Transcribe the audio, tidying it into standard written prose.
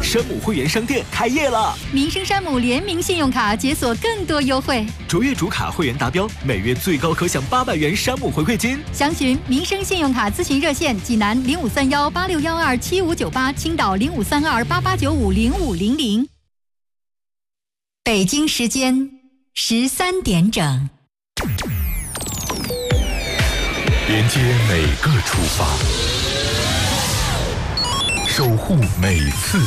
山姆会员商店开业了， 民生山姆联名信用卡解锁更多优惠， 卓越主卡会员达标，每月最高可享800元山姆回馈金。 详询民生信用卡咨询热线：济南053186127598，青岛053288950500。北京时间13点整。 连接每个出发，守护每次